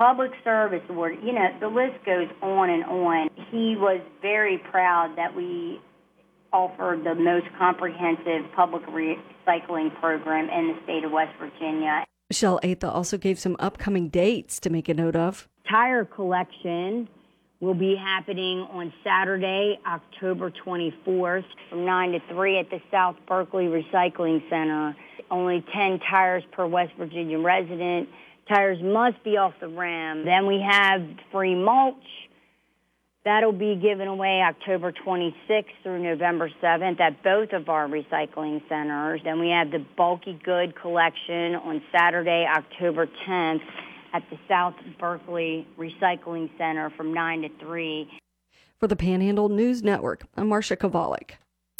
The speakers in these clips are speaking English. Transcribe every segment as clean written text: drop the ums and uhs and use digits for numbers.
Public Service Award. You know, the list goes on and on. He was very proud that we offered the most comprehensive public recycling program in the state of West Virginia. Michelle Atha also gave some upcoming dates to make a note of. Tire collection will be happening on Saturday, October 24th from 9 to 3 at the South Berkeley Recycling Center. Only 10 tires per West Virginia resident. Tires must be off the rim. Then we have free mulch. That'll be given away October 26th through November 7th at both of our recycling centers. Then we have the bulky good collection on Saturday, October 10th at the South Berkeley Recycling Center from 9 to 3. For the Panhandle News Network, I'm Marcia Kovalik.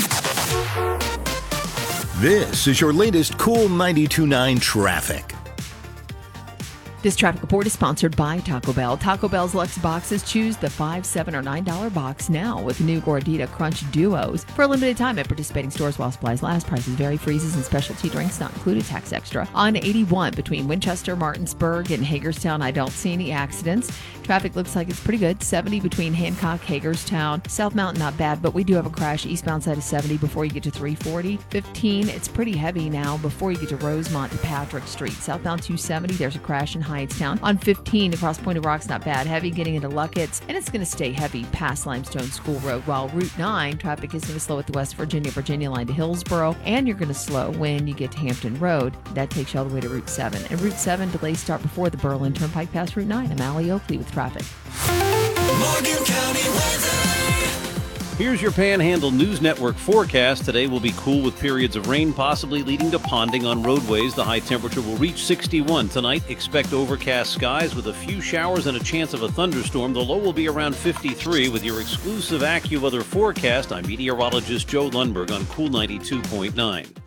This is your latest Cool 92.9 traffic. This traffic report is sponsored by Taco Bell. Taco Bell's Luxe Boxes. Choose the $5, $7, or $9 box now with new Gordita Crunch Duos. For a limited time at participating stores while supplies last. Prices vary. Freezes and specialty drinks not included. Tax extra. On 81 between Winchester, Martinsburg, and Hagerstown, I don't see any accidents. Traffic looks like it's pretty good. 70 between Hancock, Hagerstown. South Mountain, not bad, but we do have a crash eastbound side of 70 before you get to 340. 15, it's pretty heavy now before you get to Rosemont to Patrick Street. Southbound 270, there's a crash in Hyattstown. On 15 across Point of Rocks, not bad. Heavy getting into Luckett's, and it's going to stay heavy past Limestone School Road. While Route 9, traffic is going to slow at the West Virginia line to Hillsboro, and you're going to slow when you get to Hampton Road. That takes you all the way to Route 7. And Route 7, delays start before the Berlin Turnpike past Route 9. I'm Allie Oakley with traffic. Morgan County weather. Here's your Panhandle News Network forecast. Today will be cool with periods of rain, possibly leading to ponding on roadways. The high temperature will reach 61. Tonight, expect overcast skies with a few showers and a chance of a thunderstorm. The low will be around 53. With your exclusive AccuWeather forecast, I'm meteorologist Joe Lundberg on Cool 92.9.